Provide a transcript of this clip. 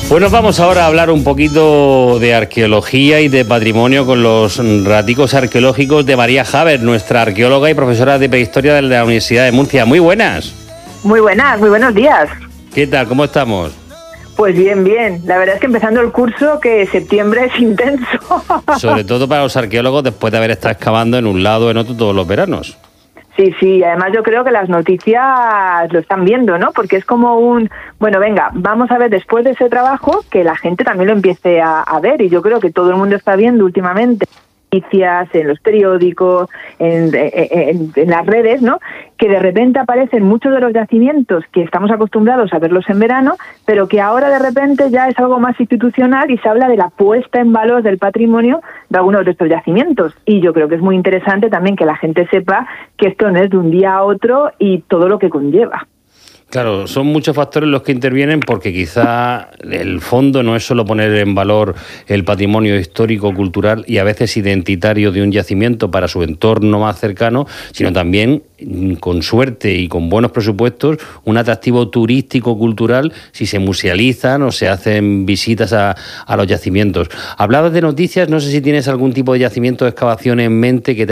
Pues nos vamos ahora a hablar un poquito de arqueología y de patrimonio con los raticos arqueológicos de María Haber, nuestra arqueóloga y profesora de prehistoria de la Universidad de Murcia. Muy buenas. Muy buenas, muy buenos días. ¿Qué tal? ¿Cómo estamos? Pues bien, bien. La verdad es que empezando el curso, que septiembre es intenso. Sobre todo para los arqueólogos después de haber estado excavando en un lado o en otro todos los veranos. Sí, además yo creo que las noticias lo están viendo, ¿no? Porque es como bueno, venga, vamos a ver después de ese trabajo que la gente también lo empiece a ver, y yo creo que todo el mundo está viendo últimamente noticias en los periódicos, en las redes, ¿no? Que de repente aparecen muchos de los yacimientos que estamos acostumbrados a verlos en verano, pero que ahora de repente ya es algo más institucional y se habla de la puesta en valor del patrimonio de algunos de estos yacimientos. Y yo creo que es muy interesante también que la gente sepa que esto no es de un día a otro y todo lo que conlleva. Claro, son muchos factores los que intervienen porque quizá el fondo no es solo poner en valor el patrimonio histórico, cultural y a veces identitario de un yacimiento para su entorno más cercano, sino también, con suerte y con buenos presupuestos, un atractivo turístico cultural si se musealizan o se hacen visitas a los yacimientos. Hablabas de noticias, no sé si tienes algún tipo de yacimiento de excavación en mente que te